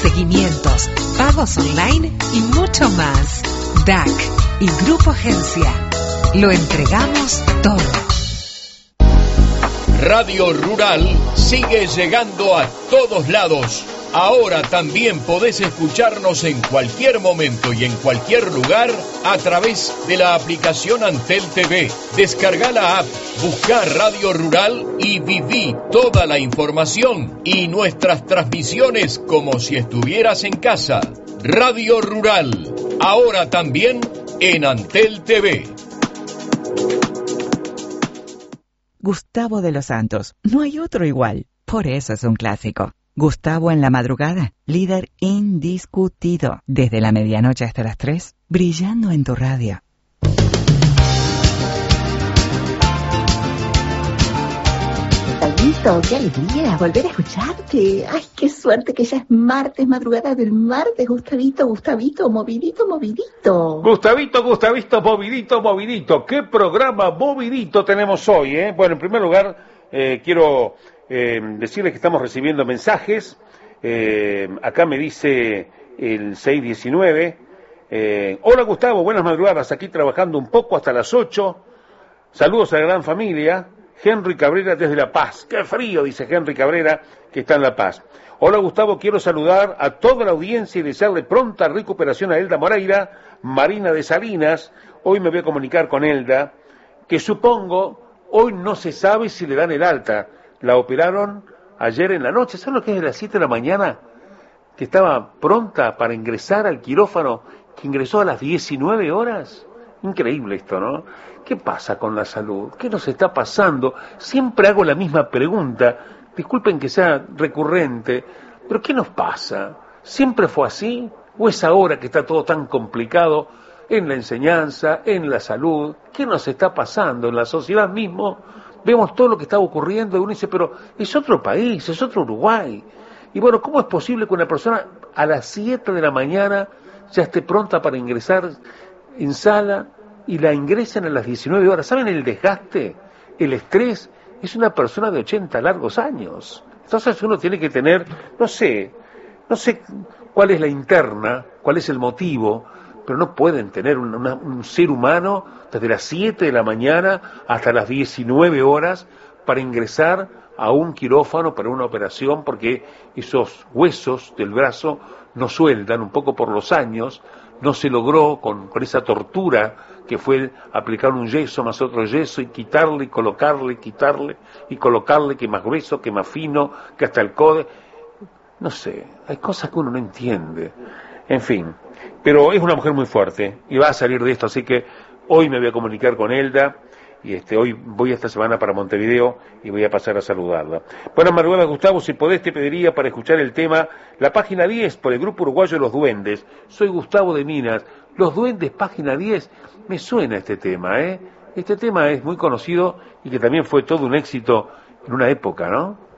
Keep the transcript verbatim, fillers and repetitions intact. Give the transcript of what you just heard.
seguimientos, pagos online y mucho más. D A C y Grupo Agencia. Lo entregamos todo. Radio Rural sigue llegando a todos lados. Ahora también podés escucharnos en cualquier momento y en cualquier lugar a través de la aplicación Antel T V. Descarga la app, busca Radio Rural y viví toda la información y nuestras transmisiones como si estuvieras en casa. Radio Rural, ahora también en Antel T V. Gustavo de los Santos, no hay otro igual, por eso es un clásico. Gustavo en la madrugada, líder indiscutido, desde la medianoche hasta las tres, brillando en tu radio. Gustavito, qué alegría volver a escucharte. Ay, qué suerte que ya es martes, madrugada del martes, Gustavito, Gustavito, movidito, movidito. Gustavito, Gustavito, movidito, movidito. ¿Qué programa movidito tenemos hoy, eh? Bueno, en primer lugar, eh, quiero... Eh, decirles que estamos recibiendo mensajes. Eh, acá me dice el seis diecinueve. Eh, Hola Gustavo, buenas madrugadas, aquí trabajando un poco hasta las ocho. Saludos a la gran familia. Henry Cabrera desde La Paz. Qué frío, dice Henry Cabrera, que está en La Paz. Hola Gustavo, quiero saludar a toda la audiencia y desearle pronta recuperación a Elda Moreira, Marina de Salinas. Hoy me voy a comunicar con Elda, que supongo hoy no se sabe si le dan el alta. La operaron ayer en la noche. ¿Saben lo que es de las siete de la mañana? Que estaba pronta para ingresar al quirófano, que ingresó a las diecinueve horas. Increíble esto, ¿no? ¿Qué pasa con la salud? ¿Qué nos está pasando? Siempre hago la misma pregunta. Disculpen que sea recurrente, pero ¿qué nos pasa? ¿Siempre fue así? ¿O es ahora que está todo tan complicado en la enseñanza, en la salud? ¿Qué nos está pasando en la sociedad mismo? Vemos todo lo que está ocurriendo y uno dice, pero es otro país, es otro Uruguay. Y bueno, ¿cómo es posible que una persona a las siete de la mañana ya esté pronta para ingresar en sala y la ingresen a las diecinueve horas? ¿Saben el desgaste, el estrés? Es una persona de ochenta largos años. Entonces uno tiene que tener, no sé, no sé cuál es la interna, cuál es el motivo, pero no pueden tener un, una, un ser humano desde las siete de la mañana hasta las diecinueve horas para ingresar a un quirófano para una operación, porque esos huesos del brazo no sueldan, un poco por los años, no se logró con, con esa tortura que fue aplicar un yeso más otro yeso y quitarle y colocarle, quitarle y colocarle, que más grueso, que más fino, que hasta el codo. No sé, hay cosas que uno no entiende. En fin, pero es una mujer muy fuerte y va a salir de esto, así que hoy me voy a comunicar con Elda y este hoy voy esta semana para Montevideo y voy a pasar a saludarla. Buenas madrugadas Gustavo, si podés te pediría para escuchar el tema La Página diez por el Grupo Uruguayo Los Duendes. Soy Gustavo de Minas. Los Duendes, Página diez, me suena este tema, ¿eh? Este tema es muy conocido y que también fue todo un éxito en una época, ¿no?